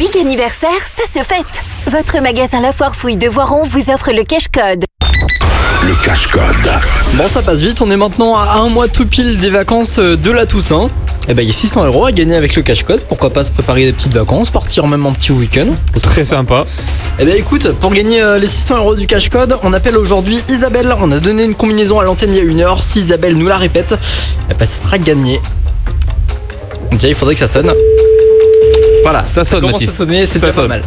big anniversaire, ça se fête. Votre magasin La Foire Fouille de Voiron vous offre le cash code. Le cash code. Bon, ça passe vite, on est maintenant à un mois tout pile des vacances de la Toussaint. Et ben il y a 600 € à gagner avec le cash code. Pourquoi pas se préparer des petites vacances, partir même en petit week-end. Très sympa. Et ben écoute, pour gagner les 600 € du cash code, on appelle aujourd'hui Isabelle. On a donné une combinaison à l'antenne il y a 1 heure. Si Isabelle nous la répète, et ben ça sera gagné. Déjà il faudrait que ça sonne. Voilà, Ça sonne, commence Mathis. à sonner, c'est Ça déjà pas sonne. mal.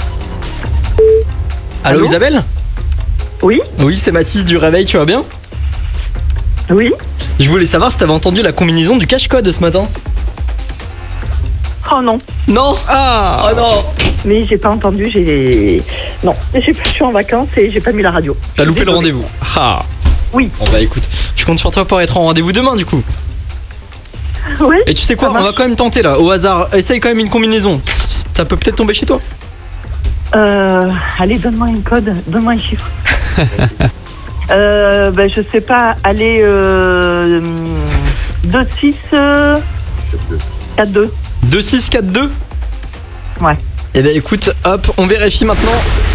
Allô Isabelle? Oui, Oui, c'est Mathis du Réveil, tu vas bien? oui. Je voulais savoir si t'avais entendu la combinaison du cash code ce matin. Oh non, Non? Ah! Oh non! mais j'ai pas entendu, Non, je suis en vacances et j'ai pas mis la radio. T'as loupé le Désolée. rendez-vous. Ah! Oui. Bon bah écoute, je compte sur toi pour être en rendez-vous demain du coup. Oui. Et tu sais quoi, Ça on va marche. quand même tenter là, au hasard. Essaye quand même une combinaison. Ça peut peut-être tomber chez toi. Allez, donne-moi un code, donne-moi un chiffre. Je sais pas, allez, 2, 6, 4, 2. 2642. Ouais. Et bah écoute, hop, on vérifie maintenant.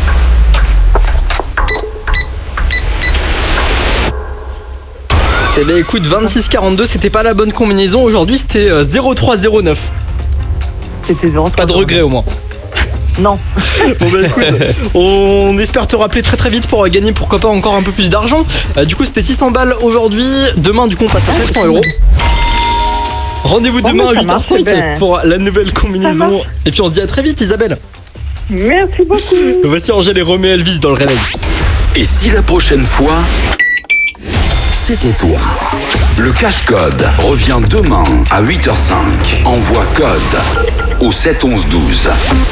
Et bah écoute, 2642, c'était pas la bonne combinaison. Aujourd'hui, c'était 0309. C'était 0. Pas de regret au moins. Non. Bon bah écoute, on espère te rappeler très très vite pour gagner pourquoi pas encore un peu plus d'argent. Du coup c'était 600 balles aujourd'hui, demain du coup on passe à 700 €. Rendez-vous Bon, demain à mais ça marche, 8h05 ben. pour la nouvelle Ça combinaison. marche. Et puis on se dit à très vite Isabelle. Merci beaucoup. Voici Angèle et Roméo Elvis dans le réveil. Et si la prochaine fois, c'était toi? Le cash code revient demain à 8h05. Envoie code au 7 11 12.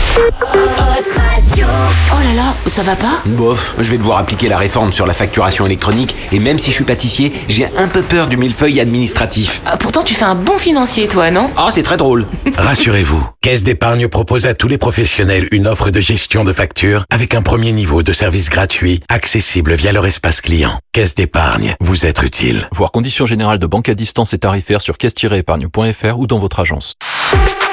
Oh là là, ça va pas? Bof, je vais devoir appliquer la réforme sur la facturation électronique et même si je suis pâtissier, j'ai un peu peur du millefeuille administratif. Pourtant tu fais un bon financier toi, non? Ah, c'est très drôle. Rassurez-vous, Caisse d'épargne propose à tous les professionnels une offre de gestion de factures avec un premier niveau de service gratuit, accessible via leur espace client. Caisse d'épargne, vous être utile. Voir conditions générales de banque à distance et tarifaires sur caisse-épargne.fr ou dans votre agence.